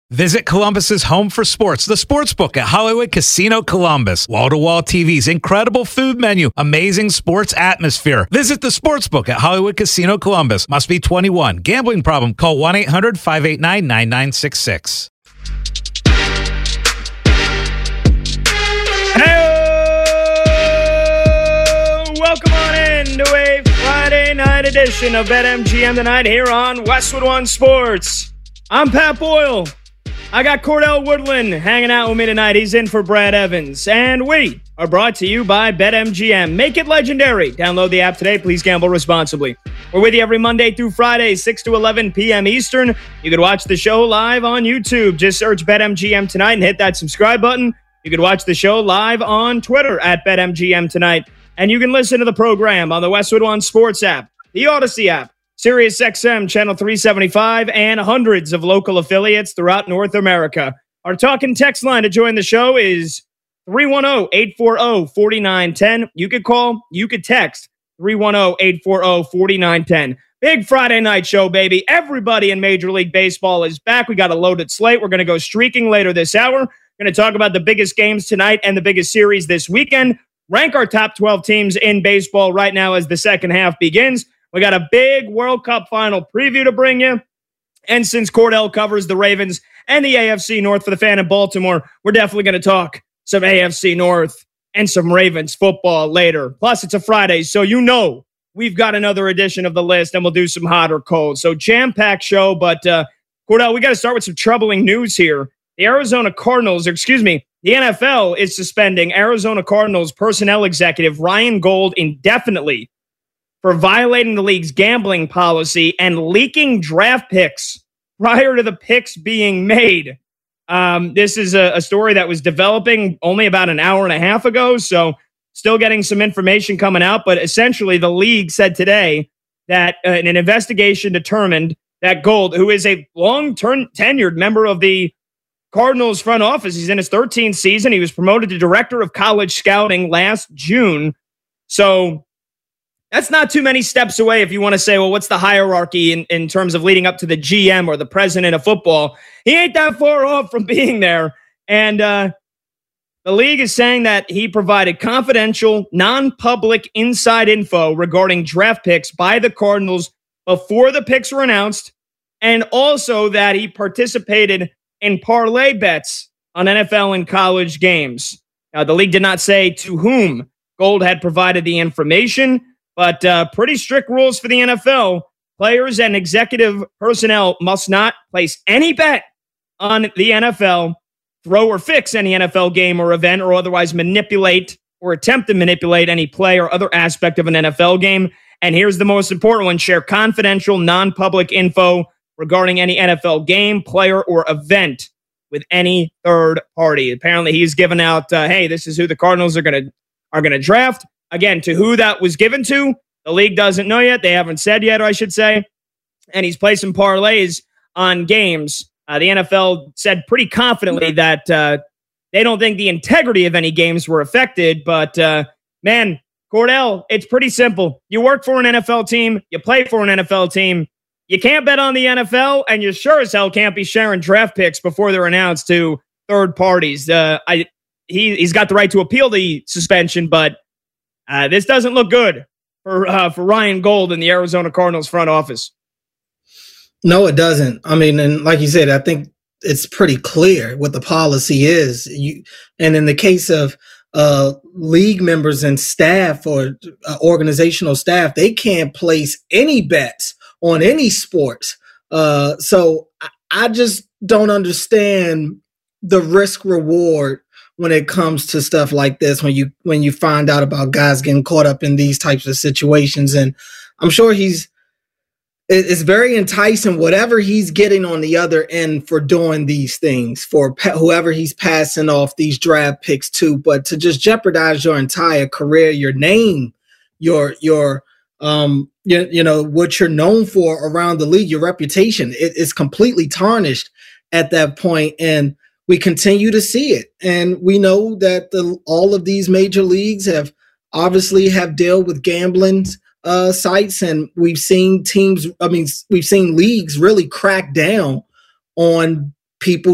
Visit Columbus's home for sports, the Sportsbook at Hollywood Casino Columbus. Wall-to-wall TVs, incredible food menu, amazing sports atmosphere. Visit the Sportsbook at Hollywood Casino Columbus. Must be 21. Gambling problem? Call 1-800-589-9966. Welcome on in to a Friday night edition of BetMGM tonight here on Westwood One Sports. I'm Pat Boyle. I got Cordell Woodland hanging out with me tonight. He's in for Brad Evans. And we are brought to you by BetMGM. Make it legendary. Download the app today. Please gamble responsibly. We're with you every Monday through Friday, 6 to 11 p.m. Eastern. You can watch the show live on YouTube. Just search BetMGM tonight and hit that subscribe button. You can watch the show live on Twitter at BetMGM tonight. And you can listen to the program on the Westwood One Sports app, the Odyssey app, SiriusXM Channel 375, and hundreds of local affiliates throughout North America. Our talk and text line to join the show is 310-840-4910. You could call, you could text 310-840-4910. Big Friday night show, baby. Everybody in Major League Baseball is back. We got a loaded slate. We're going to go streaking later this hour. We're going to talk about the biggest games tonight and the biggest series this weekend. Rank our top 12 teams in baseball right now as the second half begins. We got a big World Cup final preview to bring you. And since Cordell covers the Ravens and the AFC North for the fan in Baltimore, we're definitely going to talk some AFC North and some Ravens football later. Plus, it's a Friday, so you know we've got another edition of the list, and we'll do some hot or cold. So jam-packed show, but Cordell, we got to start with some troubling news here. The the NFL is suspending Arizona Cardinals personnel executive Ryan Gold indefinitely for violating the league's gambling policy and leaking draft picks prior to the picks being made. This is a story that was developing only about an hour and a half ago, so still getting some information coming out. But essentially, the league said today that an investigation determined that Gold, who is a long-term tenured member of the Cardinals front office, he's in his 13th season. He was promoted to director of college scouting last June. So that's not too many steps away if you want to say, well, what's the hierarchy in terms of leading up to the GM or the president of football? He ain't that far off from being there. And the league is saying that he provided confidential, non-public inside info regarding draft picks by the Cardinals before the picks were announced, and also that he participated in parlay bets on NFL and college games. The league did not say to whom Gold had provided the information, but pretty strict rules for the NFL. Players and executive personnel must not place any bet on the NFL, throw or fix any NFL game or event, or otherwise manipulate or attempt to manipulate any play or other aspect of an NFL game. And here's the most important one: share confidential, non-public info regarding any NFL game, player, or event with any third party. Apparently, he's given out, hey, this is who the Cardinals are going to draft. Again, to who that was given to, the league doesn't know yet. They haven't said yet, I should say. And he's placing parlays on games. The NFL said pretty confidently that they don't think the integrity of any games were affected. But, man, Cordell, it's pretty simple. You work for an NFL team. You play for an NFL team. You can't bet on the NFL, and you sure as hell can't be sharing draft picks before they're announced to third parties. He's got the right to appeal the suspension, but this doesn't look good for Ryan Gold in the Arizona Cardinals front office. No, it doesn't. I mean, and like you said, I think it's pretty clear what the policy is. And in the case of league members and staff or organizational staff, they can't place any bets on any sports. So I just don't understand the risk reward when it comes to stuff like this, when you find out about guys getting caught up in these types of situations. And I'm sure it's very enticing, whatever he's getting on the other end for doing these things, for whoever he's passing off these draft picks to, but to just jeopardize your entire career, your name, your what you're known for around the league, your reputation, it's completely tarnished at that point. And we continue to see it. And we know that all of these major leagues have dealt with gambling sites, and we've seen leagues really crack down on people